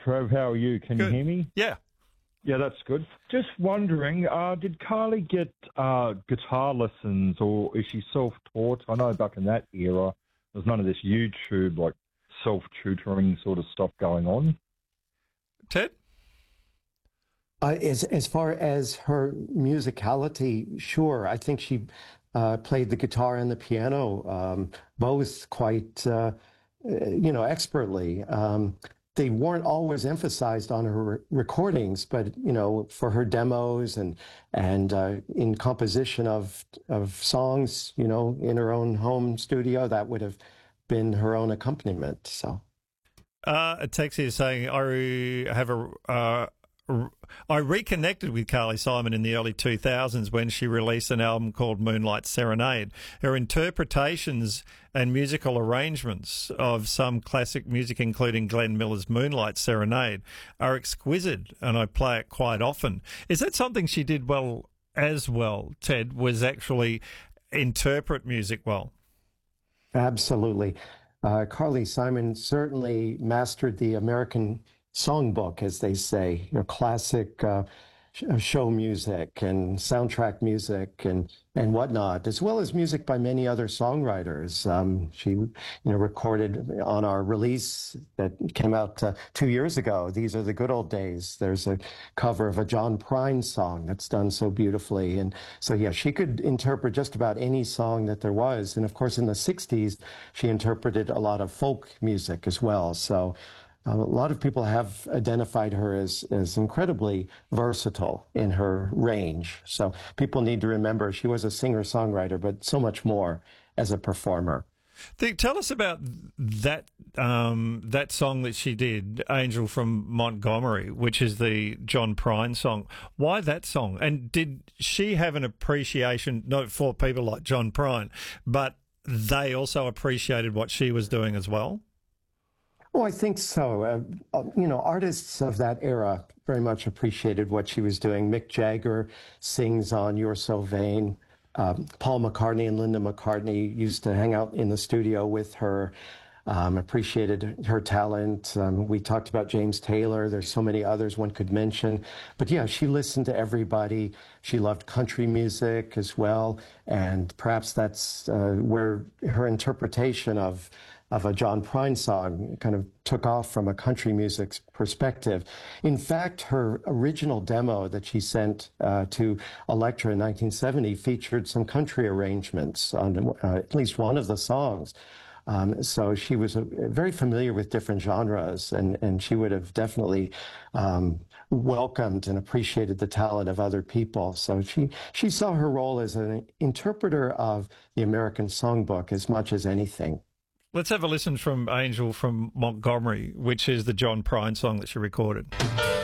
Trev. How are you? Can Good. you hear me? Yeah. Yeah, that's good. Just wondering, did Carly get guitar lessons, or is she self-taught? I know back in that era, there's none of this YouTube, like, self-tutoring sort of stuff going on. Ted? As far as her musicality, sure. I think she played the guitar and the piano both quite, expertly. They weren't always emphasized on her recordings, but for her demos and in composition of songs, in her own home studio, that would have been her own accompaniment. So, a text here saying I reconnected with Carly Simon in the early 2000s when she released an album called Moonlight Serenade. Her interpretations and musical arrangements of some classic music, including Glenn Miller's Moonlight Serenade, are exquisite, and I play it quite often. Is that something she did well as well, Ted, was actually interpret music well? Absolutely. Carly Simon certainly mastered the American songbook, as they say, classic show music and soundtrack music and whatnot, as well as music by many other songwriters. She, recorded on our release that came out 2 years ago, These Are the Good Old Days. There's a cover of a John Prine song that's done so beautifully. And so, yeah, she could interpret just about any song that there was. And of course, in the 60s, she interpreted a lot of folk music as well. So a lot of people have identified her as incredibly versatile in her range. So people need to remember she was a singer-songwriter, but so much more as a performer. Tell us about that that song that she did, Angel from Montgomery, which is the John Prine song. Why that song? And did she have an appreciation, not for people like John Prine, but they also appreciated what she was doing as well? Oh, I think so. Artists of that era very much appreciated what she was doing. Mick Jagger sings on You're So Vain. Paul McCartney and Linda McCartney used to hang out in the studio with her, appreciated her talent. We talked about James Taylor. There's so many others one could mention. But yeah, she listened to everybody. She loved country music as well. And perhaps that's where her interpretation of a John Prine song kind of took off from a country music's perspective. In fact, her original demo that she sent to Elektra in 1970 featured some country arrangements on at least one of the songs. So she was very familiar with different genres, and she would have definitely welcomed and appreciated the talent of other people. So she saw her role as an interpreter of the American songbook as much as anything. Let's have a listen from Angel from Montgomery, which is the John Prine song that she recorded.